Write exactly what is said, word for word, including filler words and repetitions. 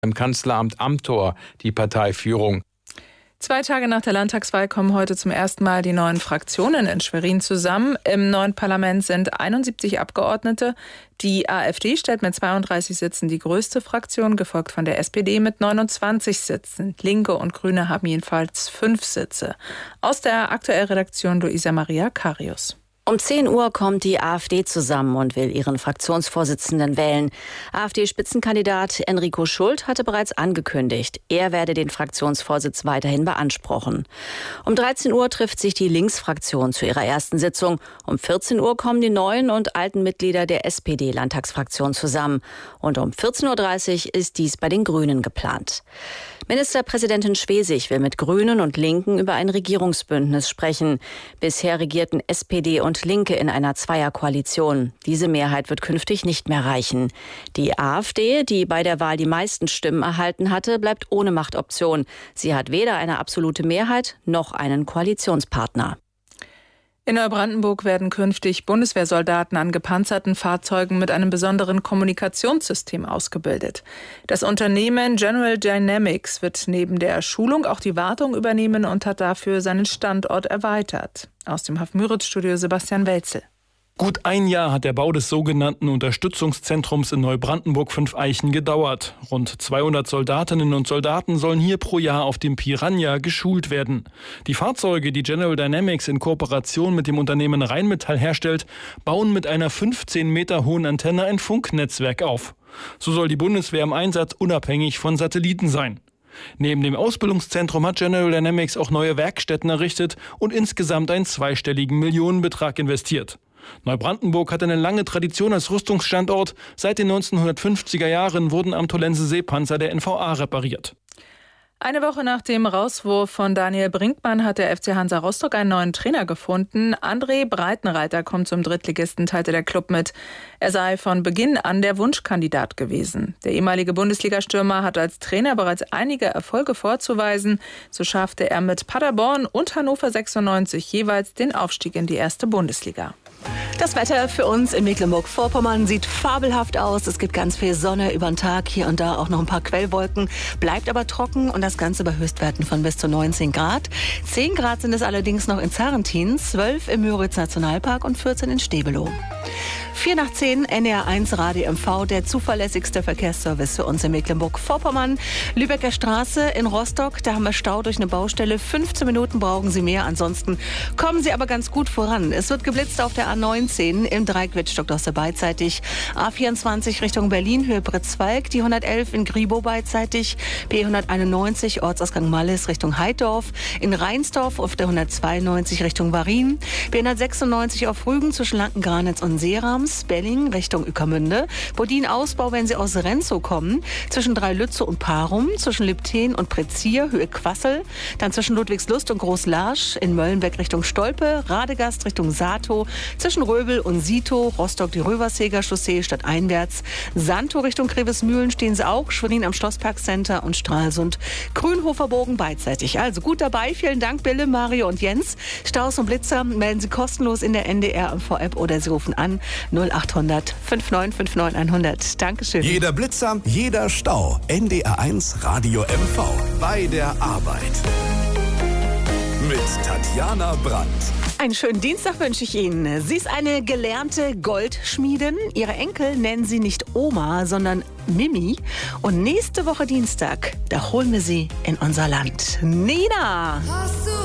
im Kanzleramt Amthor die Parteiführung. Zwei Tage nach der Landtagswahl kommen heute zum ersten Mal die neuen Fraktionen in Schwerin zusammen. Im neuen Parlament sind einundsiebzig Abgeordnete. Die AfD stellt mit zweiunddreißig Sitzen die größte Fraktion, gefolgt von der S P D mit neunundzwanzig Sitzen. Linke und Grüne haben jedenfalls fünf Sitze. Aus der Aktuell-Redaktion Luisa Maria Karius. Um zehn Uhr kommt die AfD zusammen und will ihren Fraktionsvorsitzenden wählen. AfD-Spitzenkandidat Enrico Schult hatte bereits angekündigt, er werde den Fraktionsvorsitz weiterhin beanspruchen. Um dreizehn Uhr trifft sich die Linksfraktion zu ihrer ersten Sitzung. Um vierzehn Uhr kommen die neuen und alten Mitglieder der S P D-Landtagsfraktion zusammen. Und um vierzehn Uhr dreißig ist dies bei den Grünen geplant. Ministerpräsidentin Schwesig will mit Grünen und Linken über ein Regierungsbündnis sprechen. Bisher regierten S P D und Linke in einer Zweierkoalition. Diese Mehrheit wird künftig nicht mehr reichen. Die AfD, die bei der Wahl die meisten Stimmen erhalten hatte, bleibt ohne Machtoption. Sie hat weder eine absolute Mehrheit noch einen Koalitionspartner. In Neubrandenburg werden künftig Bundeswehrsoldaten an gepanzerten Fahrzeugen mit einem besonderen Kommunikationssystem ausgebildet. Das Unternehmen General Dynamics wird neben der Schulung auch die Wartung übernehmen und hat dafür seinen Standort erweitert. Aus dem Haf-Müritz-Studio Sebastian Welzel. Gut ein Jahr hat der Bau des sogenannten Unterstützungszentrums in Neubrandenburg-Fünfeichen gedauert. Rund zweihundert Soldatinnen und Soldaten sollen hier pro Jahr auf dem Piranha geschult werden. Die Fahrzeuge, die General Dynamics in Kooperation mit dem Unternehmen Rheinmetall herstellt, bauen mit einer fünfzehn Meter hohen Antenne ein Funknetzwerk auf. So soll die Bundeswehr im Einsatz unabhängig von Satelliten sein. Neben dem Ausbildungszentrum hat General Dynamics auch neue Werkstätten errichtet und insgesamt einen zweistelligen Millionenbetrag investiert. Neubrandenburg hat eine lange Tradition als Rüstungsstandort. Seit den neunzehnhundertfünfziger Jahren wurden am Tollense Seepanzer der N V A repariert. Eine Woche nach dem Rauswurf von Daniel Brinkmann hat der F C Hansa Rostock einen neuen Trainer gefunden. André Breitenreiter kommt zum Drittligisten, teilte der Club mit. Er sei von Beginn an der Wunschkandidat gewesen. Der ehemalige Bundesligastürmer hat als Trainer bereits einige Erfolge vorzuweisen. So schaffte er mit Paderborn und Hannover sechsundneunzig jeweils den Aufstieg in die erste Bundesliga. Das Wetter für uns in Mecklenburg-Vorpommern sieht fabelhaft aus. Es gibt ganz viel Sonne über den Tag, hier und da auch noch ein paar Quellwolken. Bleibt aber trocken und das Ganze bei Höchstwerten von bis zu neunzehn Grad. zehn Grad sind es allerdings noch in Zarrentin, zwölf im Müritz-Nationalpark und vierzehn in Stebelow. vier nach zehn, N R eins Radio M V, der zuverlässigste Verkehrsservice für uns in Mecklenburg-Vorpommern. Lübecker Straße in Rostock, da haben wir Stau durch eine Baustelle. fünfzehn Minuten brauchen Sie mehr, ansonsten kommen Sie aber ganz gut voran. Es wird geblitzt auf der A neunzehn im Dreieck Wittstock-Dosse beidseitig. A vierundzwanzig Richtung Berlin, Höhe Britzwalk, die hundertelf in Gribow beidseitig. B hunderteinundneunzig, Ortsausgang Malles Richtung Heidorf. In Rheinsdorf auf der hundertzweiundneunzig Richtung Warin. B hundertsechsundneunzig auf Rügen zwischen Lankengranitz und Seerams. Belling Richtung Ueckermünde. Bodin-Ausbau, wenn Sie aus Renzow kommen. Zwischen Dreilütze und Parum. Zwischen Lipten und Prezier, Höhe Quassel. Dann zwischen Ludwigslust und Großlarsch. In Möllenbeck Richtung Stolpe. Radegast Richtung Sato. Zwischen Röbel und Sito. Rostock die Röverseger Chaussee stadteinwärts. Santo Richtung Grevesmühlen stehen Sie auch. Schwerin am Schlossparkcenter und Stralsund. Grünhoferbogen beidseitig. Also gut dabei. Vielen Dank, Bille, Mario und Jens. Staus und Blitzer melden Sie kostenlos in der N D R M V-App oder Sie rufen an null acht hundert fünfundneunzig neunundfünfzig hundert. Dankeschön. Jeder Blitzer, jeder Stau. N D R eins Radio M V. Bei der Arbeit. Mit Tatjana Brandt. Einen schönen Dienstag wünsche ich Ihnen. Sie ist eine gelernte Goldschmiedin. Ihre Enkel nennen sie nicht Oma, sondern Mimi. Und nächste Woche Dienstag, da holen wir sie in unser Land. Nina!